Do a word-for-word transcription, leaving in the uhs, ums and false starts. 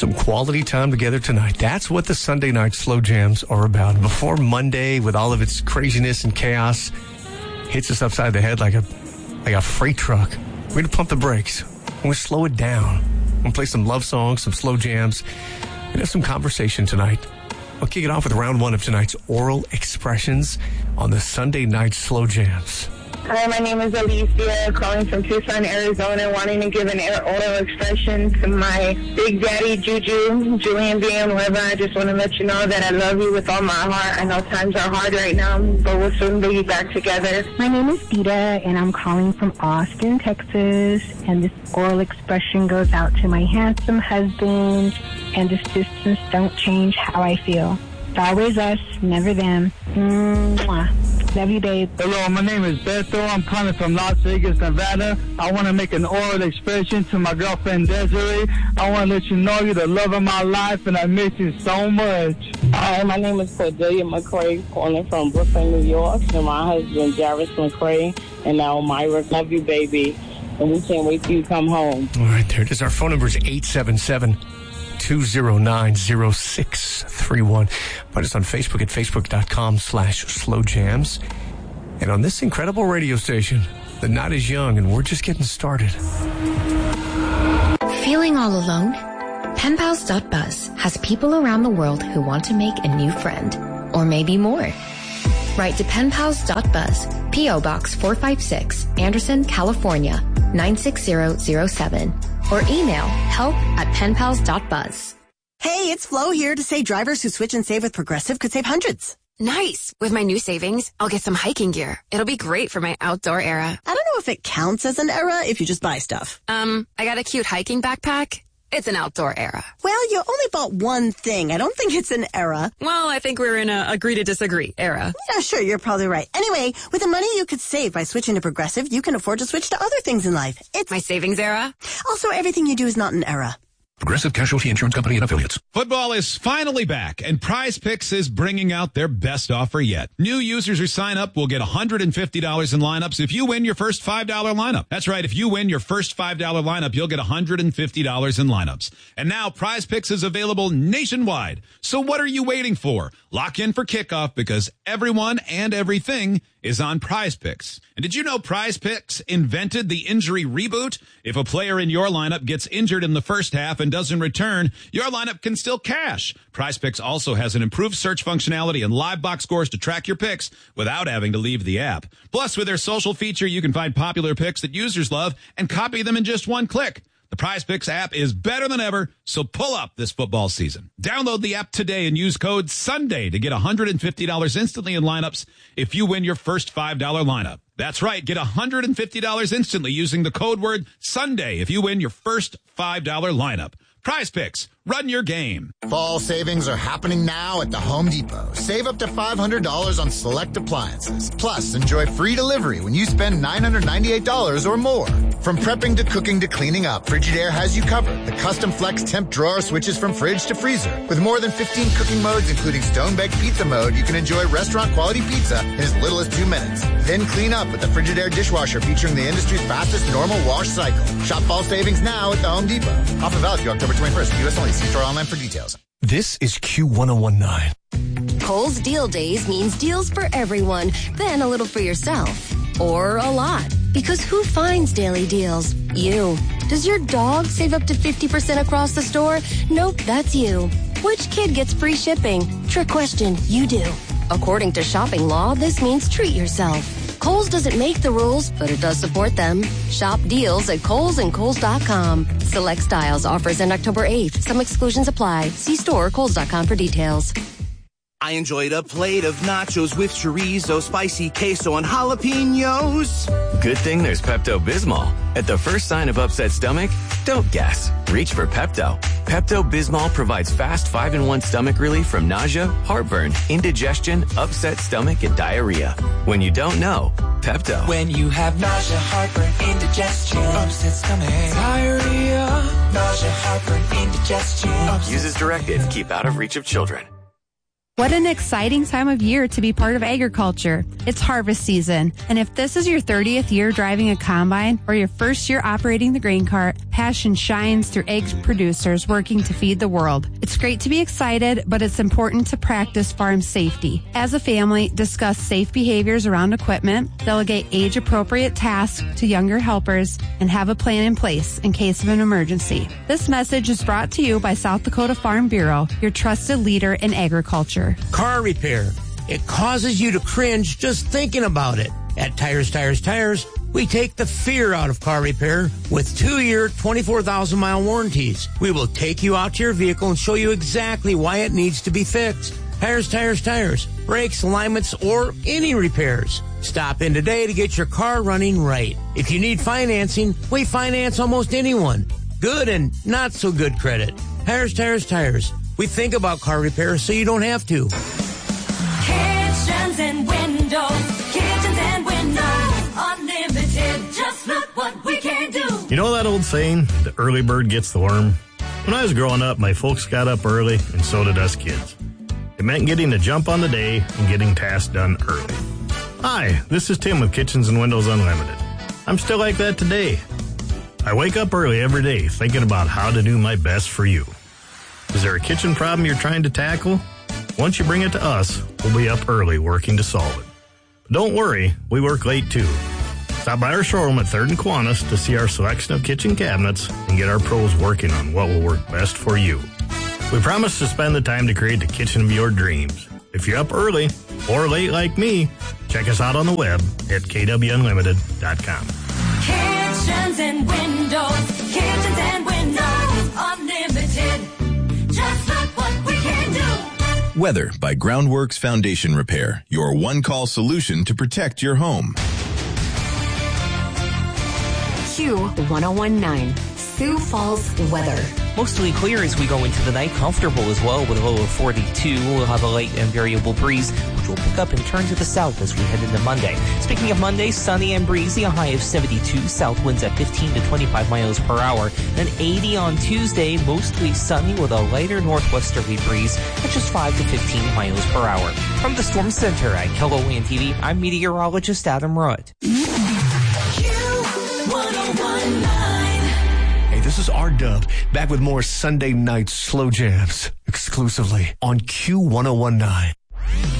some quality time together tonight. That's what the Sunday night slow jams are about. Before Monday, with all of its craziness and chaos, hits us upside the head like a like a freight truck. We're going to pump the brakes. We're going to slow it down. We're going to play some love songs, some slow jams. We're going to have some conversation tonight. We'll kick it off with round one of tonight's oral expressions on the Sunday night slow jams. Hi, my name is Alicia, calling from Tucson, Arizona, wanting to give an oral expression to my big daddy, Juju, Julian Villanueva. I just want to let you know that I love you with all my heart. I know times are hard right now, but we'll soon be back together. My name is Dita, and I'm calling from Austin, Texas, and this oral expression goes out to my handsome husband, and this distance don't change how I feel. It's always us, never them. Mwah. Love you, babe. Hello, my name is Beto. I'm calling from Las Vegas, Nevada. I want to make an oral expression to my girlfriend, Desiree. I want to let you know you're the love of my life, and I miss you so much. Hi, my name is Cordelia McCray, calling from Brooklyn, New York. And my husband, Jarvis McCray, and now Myra. Love you, baby. And we can't wait till you come home. All right, there it is. Our phone number is eight seven seven, two oh nine, oh six three one. Find us on Facebook at facebook.com slash slow jams. And on this incredible radio station, the night is young and we're just getting started. Feeling all alone? Pen Pals dot buzz has people around the world who want to make a new friend, or maybe more. Write to Pen Pals dot buzz, P O Box four five six, Anderson, California, nine six zero zero seven, or email help at pen pals dot buzz. Hey, it's Flo here to say drivers who switch and save with Progressive could save hundreds. Nice. With my new savings, I'll get some hiking gear. It'll be great for my outdoor era. I don't know if it counts as an era if you just buy stuff. Um, I got a cute hiking backpack. It's an outdoor era. Well, you only bought one thing. I don't think it's an era. Well, I think we're in a agree to disagree era. Yeah, sure, you're probably right. Anyway, with the money you could save by switching to Progressive, you can afford to switch to other things in life. It's my savings era. Also, everything you do is not an era. Progressive Casualty Insurance Company and Affiliates. Football is finally back, and Prize Picks is bringing out their best offer yet. New users who sign up will get one hundred fifty dollars in lineups if you win your first five dollar lineup. That's right. If you win your first five dollar lineup, you'll get one hundred fifty dollars in lineups. And now Prize Picks is available nationwide. So what are you waiting for? Lock in for kickoff because everyone and everything is on Prize Picks. And did you know Prize Picks invented the injury reboot? If a player in your lineup gets injured in the first half and doesn't return, your lineup can still cash. Prize Picks also has an improved search functionality and live box scores to track your picks without having to leave the app. Plus, with their social feature, you can find popular picks that users love and copy them in just one click. The Prize Picks app is better than ever, so pull up this football season. Download the app today and use code SUNDAY to get one hundred fifty dollars instantly in lineups if you win your first five dollar lineup. That's right, get one hundred fifty dollars instantly using the code word SUNDAY if you win your first five dollar lineup. Prize Picks, run your game. Fall savings are happening now at the Home Depot. Save up to five hundred dollars on select appliances. Plus, enjoy free delivery when you spend nine hundred ninety-eight dollars or more. From prepping to cooking to cleaning up, Frigidaire has you covered. The custom flex temp drawer switches from fridge to freezer. With more than fifteen cooking modes, including stone-baked pizza mode, you can enjoy restaurant-quality pizza in as little as two minutes. Then clean up with the Frigidaire dishwasher featuring the industry's fastest normal wash cycle. Shop fall savings now at the Home Depot. Offer valid through October twenty-first. U S only. See store online for details. This is Q one oh one nine. Kohl's Deal Days means deals for everyone, then a little for yourself. Or a lot. Because who finds daily deals? You. Does your dog save up to fifty percent across the store? Nope, that's you. Which kid gets free shipping? Trick question, you do. According to shopping law, this means treat yourself. Kohl's doesn't make the rules, but it does support them. Shop deals at Kohl's and Kohl's dot com. Select styles offers end October eighth. Some exclusions apply. See store or Kohl's dot com for details. I enjoyed a plate of nachos with chorizo, spicy queso, and jalapenos. Good thing there's Pepto-Bismol. At the first sign of upset stomach, don't guess. Reach for Pepto. Pepto-Bismol provides fast five in one stomach relief from nausea, heartburn, indigestion, upset stomach, and diarrhea. When you don't know, Pepto. When you have nausea, heartburn, indigestion, upset stomach, diarrhea, nausea, heartburn, indigestion. Use as directed. Keep out of reach of children. What an exciting time of year to be part of agriculture. It's harvest season, and if this is your thirtieth year driving a combine or your first year operating the grain cart, passion shines through egg producers working to feed the world. It's great to be excited, but it's important to practice farm safety. As a family, discuss safe behaviors around equipment, delegate age-appropriate tasks to younger helpers, and have a plan in place in case of an emergency. This message is brought to you by South Dakota Farm Bureau, your trusted leader in agriculture. Car repair. It causes you to cringe just thinking about it. At Tires, Tires, Tires, we take the fear out of car repair with two-year, twenty-four thousand mile warranties. We will take you out to your vehicle and show you exactly why it needs to be fixed. Tires, Tires, Tires. Brakes, alignments, or any repairs. Stop in today to get your car running right. If you need financing, we finance almost anyone. Good and not so good credit. Tires, Tires, Tires. We think about car repair so you don't have to. Kitchens and windows, kitchens and windows, unlimited. Just look what we can do. You know that old saying, the early bird gets the worm? When I was growing up, my folks got up early, and so did us kids. It meant getting to jump on the day and getting tasks done early. Hi, this is Tim with Kitchens and Windows Unlimited. I'm still like that today. I wake up early every day thinking about how to do my best for you. Is there a kitchen problem you're trying to tackle? Once you bring it to us, we'll be up early working to solve it. But don't worry, we work late too. Stop by our showroom at third and Kiwanis to see our selection of kitchen cabinets and get our pros working on what will work best for you. We promise to spend the time to create the kitchen of your dreams. If you're up early or late like me, check us out on the web at k w unlimited dot com. Kitchens and windows, kitchens and windows, unlimited. Just look what we can do. Weather by Groundworks Foundation Repair, your one-call solution to protect your home. Q one oh one nine, Sioux Falls weather. Mostly clear as we go into the night, comfortable as well with a low of forty-two. We'll have a light and variable breeze, which will pick up and turn to the south as we head into Monday. Speaking of Monday, sunny and breezy, a high of seventy-two, south winds at fifteen to twenty-five miles per hour. Then eighty on Tuesday, mostly sunny with a lighter northwesterly breeze at just five to fifteen miles per hour. From the Storm Center at KELOLAND T V, I'm meteorologist Adam Rudd. This is R-Dub, back with more Sunday night slow jams, exclusively on Q one oh one nine.